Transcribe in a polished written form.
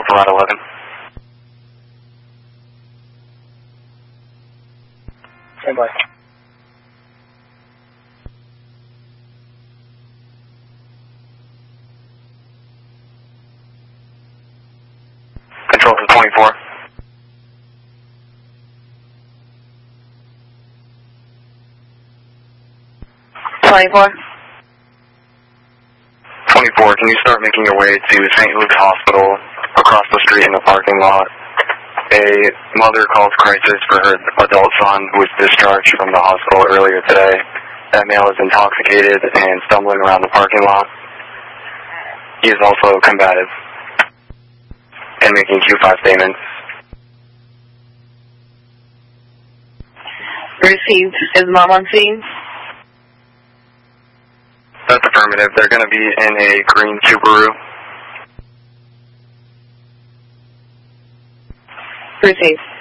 to Lat 11. Stand by. Control to 24. Twenty-four. 24, can you start making your way to St. Luke's Hospital across the street in the parking lot? A mother calls crisis for her adult son who was discharged from the hospital earlier today. That male is intoxicated and stumbling around the parking lot. He is also combative and making Q5 statements. Received. Is mom on scene? That's affirmative. They're going to be in a green Subaru. Received.